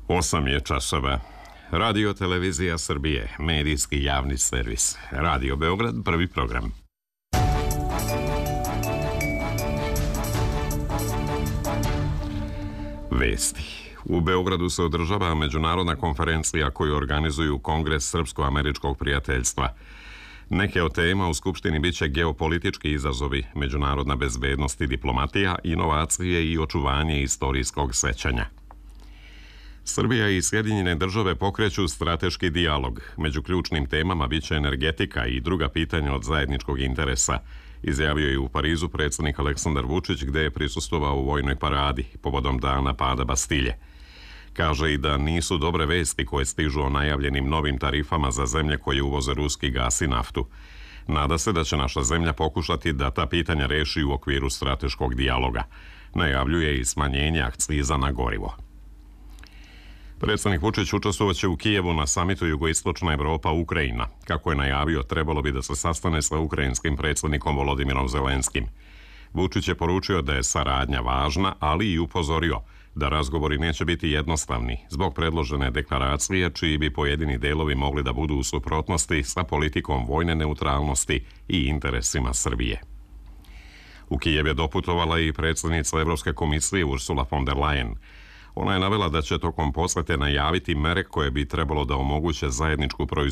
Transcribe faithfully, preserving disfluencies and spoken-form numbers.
Osam je časova. Radio Televizija Srbije, medijski javni servis. Radio Beograd, prvi program. Vesti. U Beogradu se održava međunarodna konferencija koju organizuju Kongres Srpsko-američkog prijateljstva. Neke od tema u Skupštini biće geopolitički izazovi, međunarodna bezbednost i diplomatija, inovacije i očuvanje istorijskog sećanja. Srbija i Sjedinjene države pokreću strateški dijalog. Među ključnim temama biće energetika i druga pitanja od zajedničkog interesa, izjavio je u Parizu predsjednik Aleksandar Vučić, gde je prisustvovao u vojnoj paradi povodom dana pada Bastilje. Kaže i da nisu dobre vesti koje stižu o najavljenim novim tarifama za zemlje koje uvoze ruski gas i naftu. Nada se da će naša zemlja pokušati da ta pitanja reši u okviru strateškog dijaloga. Najavljuje i smanjenje akciza na gorivo. Predsjednik Vučić učestvovaće u Kijevu na samitu Jugoistočna Evropa Ukrajina. Kako je najavio, trebalo bi da se sastane sa ukrajinskim predsjednikom Volodimirom Zelenskim. Vučić je poručio da je saradnja važna, ali i upozorio da razgovori neće biti jednostavni zbog predložene deklaracije, čiji bi pojedini delovi mogli da budu u suprotnosti sa politikom vojne neutralnosti i interesima Srbije. U Kijev je doputovala i predsjednica Evropske komisije Ursula von der Leyen. Ona je navela da će tokom posete najaviti mere koje bi trebalo da omoguće zajedničku proizvodnju